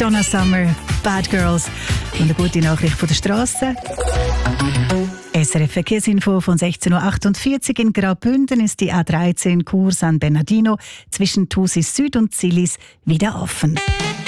Donna Summer, Bad Girls. Und eine gute Nachricht von der Straße. SRF Verkehrsinfo von 16.48 Uhr. In Graubünden ist die A13 Chur San Bernardino zwischen Thusis Süd und Zillis wieder offen.